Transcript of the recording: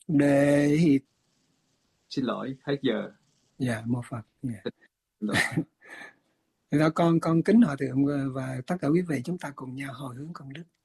Để Xin lỗi, hết giờ. dạ mô Phật. Dạ. Xin lỗi. Thì đó con kính hòa thượng và tất cả quý vị, chúng ta cùng nhau hồi hướng công đức.